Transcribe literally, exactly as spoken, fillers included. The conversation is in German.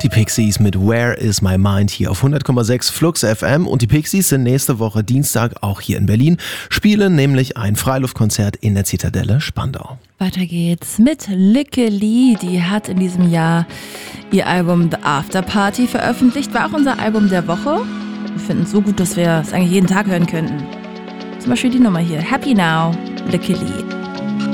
Die Pixies mit Where is my mind hier auf hundert Komma sechs Flux F M und die Pixies sind nächste Woche Dienstag auch hier in Berlin, spielen nämlich ein Freiluftkonzert in der Zitadelle Spandau. Weiter geht's mit Lickeli, die hat in diesem Jahr ihr Album The After Party veröffentlicht, war auch unser Album der Woche. Wir finden es so gut, dass wir es eigentlich jeden Tag hören könnten. Zum Beispiel die Nummer hier, Happy Now, Lickeli.